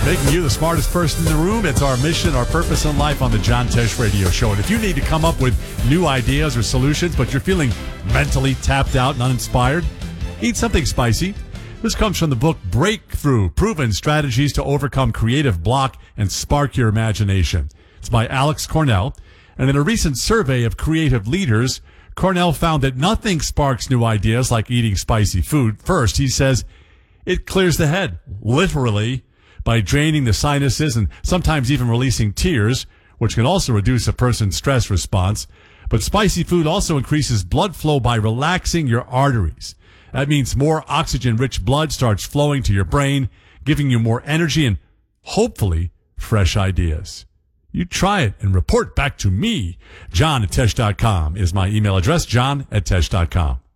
Making you the smartest person in the room. It's our mission, our purpose in life on the John Tesh Radio Show. And if you need to come up with new ideas or solutions, but you're feeling mentally tapped out and uninspired, eat something spicy. This comes from the book Breakthrough, Proven Strategies to Overcome Creative Block and Spark Your Imagination. It's by Alex Cornell. And in a recent survey of creative leaders, Cornell found that nothing sparks new ideas like eating spicy food. First, he says, it clears the head, literally, by draining the sinuses and sometimes even releasing tears, which can also reduce a person's stress response. But spicy food also increases blood flow by relaxing your arteries. That means more oxygen-rich blood starts flowing to your brain, giving you more energy and, hopefully, fresh ideas. You try it and report back to me. John@Tesh.com is my email address, john@Tesh.com.